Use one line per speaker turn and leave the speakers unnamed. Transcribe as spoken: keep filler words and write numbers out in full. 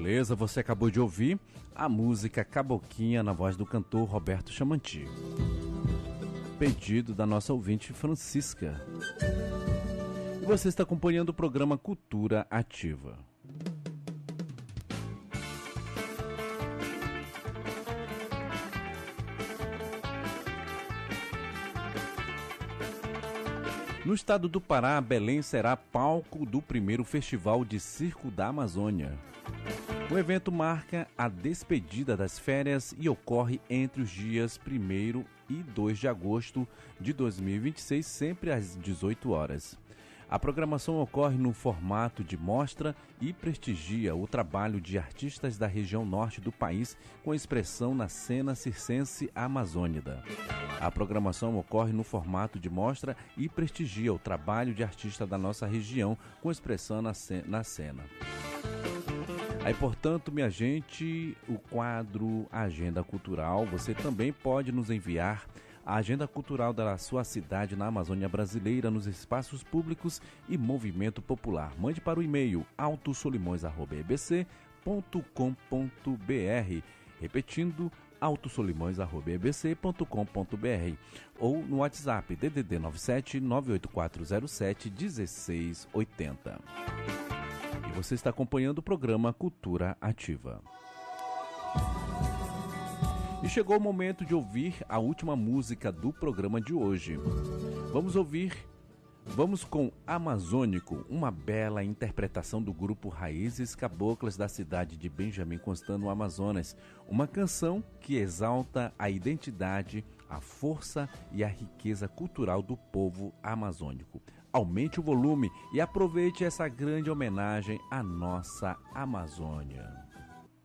beleza? Você acabou de ouvir a música Caboquinha na voz do cantor Roberto Chamanti. Pedido da nossa ouvinte Francisca. E você está acompanhando o programa Cultura Ativa. No estado do Pará, Belém será palco do primeiro Festival de Circo da Amazônia. O evento marca a despedida das férias e ocorre entre os dias primeiro e dois de agosto de dois mil e vinte e seis, sempre às dezoito horas. A programação ocorre no formato de mostra e prestigia o trabalho de artistas da região norte do país com expressão na cena circense amazônida. A programação ocorre no formato de mostra e prestigia o trabalho de artista da nossa região com expressão na cena. Aí, portanto, minha gente, o quadro Agenda Cultural, você também pode nos enviar a agenda cultural da sua cidade na Amazônia Brasileira, nos espaços públicos e movimento popular. Mande para o e-mail autosolimões arroba e b c ponto com ponto b r, repetindo, autosolimões arroba e b c ponto com ponto b r, ou no WhatsApp D D D nove sete nove oito quatro zero sete um seis oito zero. E você está acompanhando o programa Cultura Ativa. E chegou o momento de ouvir a última música do programa de hoje. Vamos ouvir, vamos com Amazônico, uma bela interpretação do grupo Raízes Caboclas da cidade de Benjamin Constant, no Amazonas. Uma canção que exalta a identidade, a força e a riqueza cultural do povo amazônico. Aumente o volume e aproveite essa grande homenagem à nossa Amazônia.